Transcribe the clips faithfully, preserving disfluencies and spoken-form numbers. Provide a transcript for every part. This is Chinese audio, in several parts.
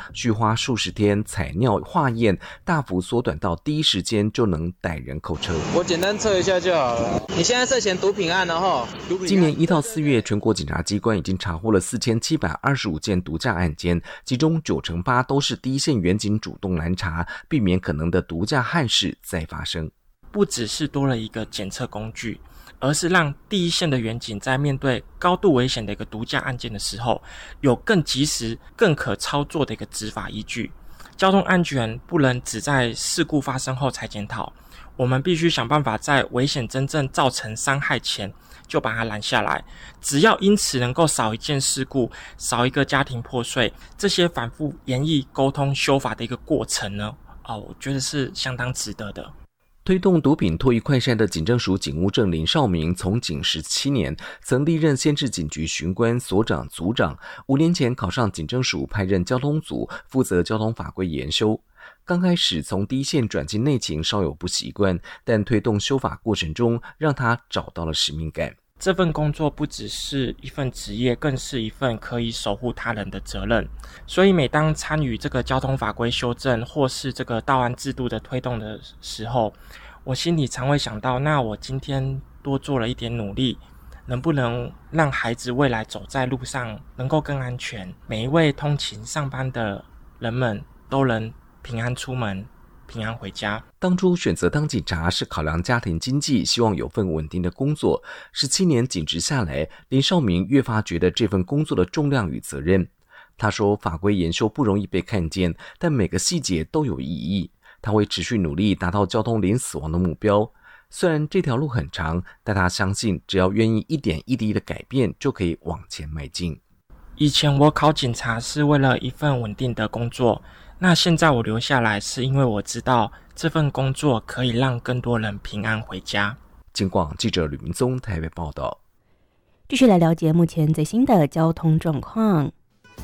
需花数十天采尿化验，大幅缩短到第一时间就能逮人扣车。 我简单测一下就好了。你现在涉嫌毒品案了齁。 今年一到四月，全国检察机关已经查获了四千七百二十五件毒驾案件，其中九成八都是第一线员警主动拦查，避免可能的毒驾憾事再发生。 不只是多了一个检测工具，而是让第一线的员警在面对高度危险的一个毒驾案件的时候，有更及时、更可操作的一个执法依据。交通安全不能只在事故发生后才检讨，我们必须想办法在危险真正造成伤害前就把它拦下来。只要因此能够少一件事故，少一个家庭破碎，这些反复研议、沟通、修法的一个过程呢，哦，我觉得是相当值得的。 推动毒品脱衣快筛的警政署警务正林少明，从警十七年，曾历任县市警局巡官、所长、组长。五年前考上警政署，派任交通组，负责交通法规研修。刚开始从第一线转进内勤，稍有不习惯，但推动修法过程中，让他找到了使命感。 这份工作不只是一份职业，更是一份可以守护他人的责任。所以每当参与这个交通法规修正或是这个道安制度的推动的时候，我心里常会想到，那我今天多做了一点努力，能不能让孩子未来走在路上能够更安全，每一位通勤上班的人们都能平安出门，平安回家。 当初选择当警察是考量家庭经济，希望有份稳定的工作。十七年警职下来，林少明越发觉得这份工作的重量与责任。他说，法规研修不容易被看见，但每个细节都有意义。他会持续努力达到交通零死亡的目标。虽然这条路很长，但他相信只要愿意一点一滴的改变，就可以往前迈进。 以前我考警察是为了一份稳定的工作，那现在我留下来是因为我知道这份工作可以让更多人平安回家。 警广记者吕明宗台北报道。 继续来了解目前最新的交通状况。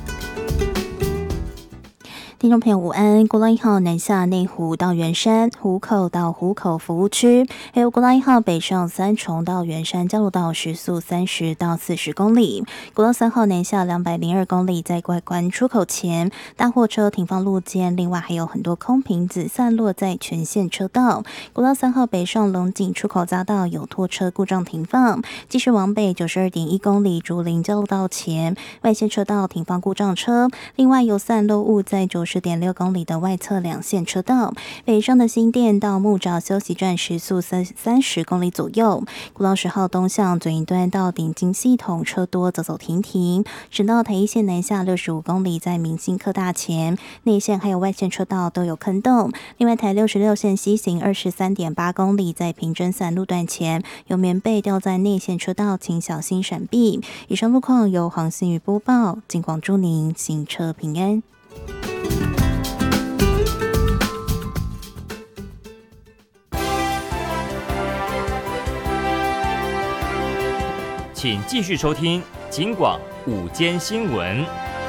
听众朋友午安，国道一号南下内湖到圆山，湖口到湖口服务区，还有国道一号北上三重到圆山交流道时速三十到四十公里，国道三号南下两百零二公里，在怪关出口前，大货车停放路肩，另外还有很多空瓶子散落在全线车道。国道三号北上龙井出口匝道有拖车故障停放，继续往北九十二点一公里竹林交流道前，外线车道停放故障车，另外有散落物在九十点六公里的外侧两线车道，北上的新店到木栅休息站时速三三十公里左右。国道十号东向左营端到顶金系统车多，走走停停。省道台一线南下六十五公里，在明星科大前，内线还有外线车道都有坑洞。另外台六十六线西行二十三点八公里，在平真散路段前有棉被掉在内线车道，请小心闪避。以上路况由黄信宇播报，警广祝您行车平安。 请继续收听警广午间新闻。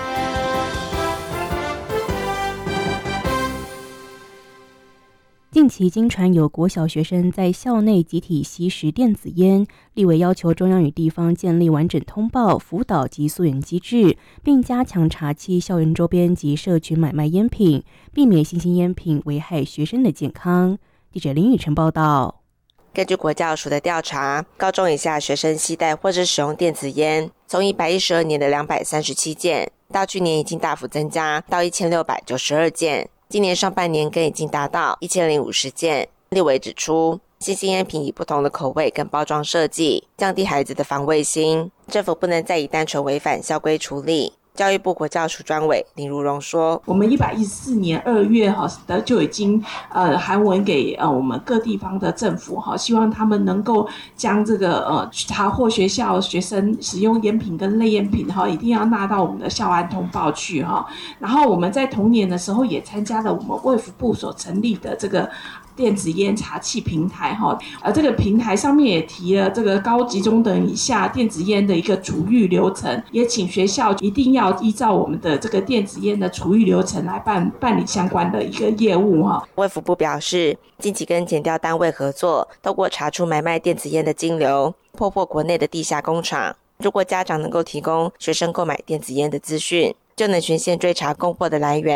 近期经传有国小学生在校内集体吸食电子烟，立委要求中央与地方建立完整通报、辅导及溯源机制，并加强查缉校园周边及社区买卖烟品，避免新兴烟品危害学生的健康。记者林宇晨报道。 根据国教署的调查，高中以下学生携带或者使用电子烟，从一百一十二年的两百三十七件，到去年已经大幅增加到一千六百九十二件，今年上半年更已经达到一千零五十件。立委指出，新兴烟品以不同的口味跟包装设计，降低孩子的防卫心，政府不能再以单纯违反校规处理。教育部国教署专委林如荣说， 我们一百一十四年二月的就已经呃函文给呃我们各地方的政府，希望他们能够将这个呃查获学校学生使用烟品跟类烟品一定要纳到我们的校安通报去。然后我们在同年的时候也参加了我们卫福部所成立的这个电子烟查缉平台，而这个平台上面也提了这个高级中等以下电子烟的一个处遇流程，也请学校一定要依照我们的这个电子烟的处遇流程来办办理相关的一个业务。 卫福部表示，近期跟检调单位合作，透过查出买卖电子烟的金流，破获国内的地下工厂。如果家长能够提供学生购买电子烟的资讯，就能循线追查供货的来源，